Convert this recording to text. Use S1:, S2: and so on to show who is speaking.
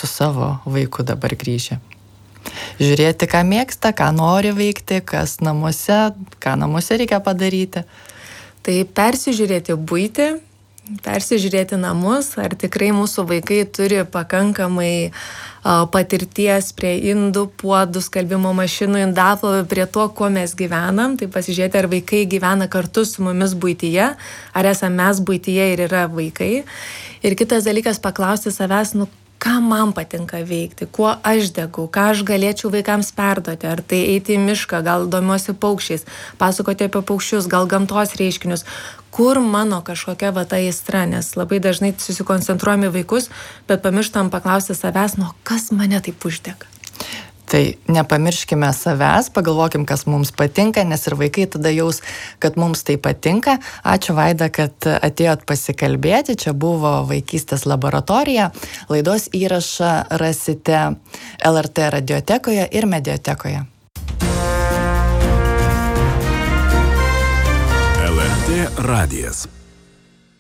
S1: su savo vaiku dabar grįžę? Žiūrėti, ką mėgsta, ką nori veikti, ką namuose reikia padaryti.
S2: Tai persižiūrėti buitį, persižiūrėti namus, ar tikrai mūsų vaikai turi pakankamai patirties prie indų, puodų, skalbimo mašinų, indaplovių, prie to, kuo mes gyvenam. Tai pasižiūrėti, ar vaikai gyvena kartu su mumis buityje, ar esame mes buityje ir yra vaikai. Ir kitas dalykas, paklausti savęs, ką man patinka veikti, kuo aš degu, ką aš galėčiau vaikams perduoti, ar tai eiti į mišką, gal domiuosi paukščiais, pasakoti apie paukščius, gal gamtos reiškinius, kur mano kažkokia ta aistra, nes labai dažnai susikoncentruojame į vaikus, bet pamirštam paklausti savęs, kas mane taip uždega.
S1: Tai nepamirškime savęs, pagalvokim, kas mums patinka, nes ir vaikai tada jaus, kad mums tai patinka. Ačiū, Vaida, kad atėjot pasikalbėti. Čia buvo Vaikystės laboratorija. Laidos įrašą rasite LRT radiotekoje ir mediatekoje.
S3: LRT radijas.